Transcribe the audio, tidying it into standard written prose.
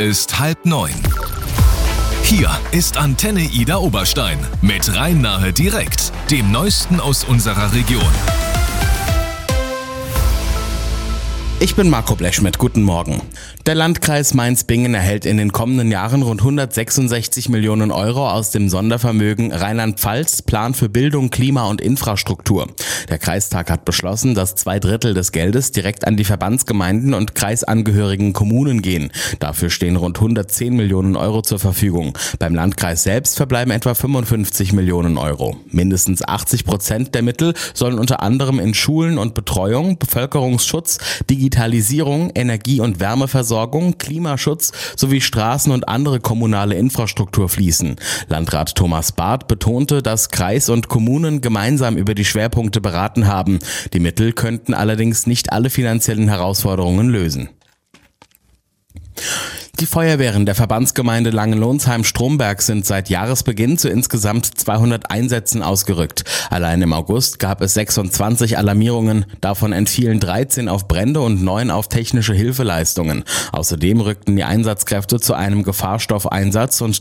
Ist 8:30. Hier ist Antenne Ida Oberstein mit Rhein-Nahe direkt, dem Neuesten aus unserer Region. Ich bin Marco Blechschmidt, guten Morgen. Der Landkreis Mainz-Bingen erhält in den kommenden Jahren rund 166 Millionen Euro aus dem Sondervermögen Rheinland-Pfalz, Plan für Bildung, Klima und Infrastruktur. Der Kreistag hat beschlossen, dass 2/3 des Geldes direkt an die Verbandsgemeinden und kreisangehörigen Kommunen gehen. Dafür stehen rund 110 Millionen Euro zur Verfügung. Beim Landkreis selbst verbleiben etwa 55 Millionen Euro. Mindestens 80% der Mittel sollen unter anderem in Schulen und Betreuung, Bevölkerungsschutz, Digitalisierung, Energie- und Wärmeversorgung, Klimaschutz sowie Straßen und andere kommunale Infrastruktur fließen. Landrat Thomas Barth betonte, dass Kreis und Kommunen gemeinsam über die Schwerpunkte beraten haben. Die Mittel könnten allerdings nicht alle finanziellen Herausforderungen lösen. Die Feuerwehren der Verbandsgemeinde Langenlonsheim-Stromberg sind seit Jahresbeginn zu insgesamt 200 Einsätzen ausgerückt. Allein im August gab es 26 Alarmierungen, davon entfielen 13 auf Brände und 9 auf technische Hilfeleistungen. Außerdem rückten die Einsatzkräfte zu einem Gefahrstoffeinsatz und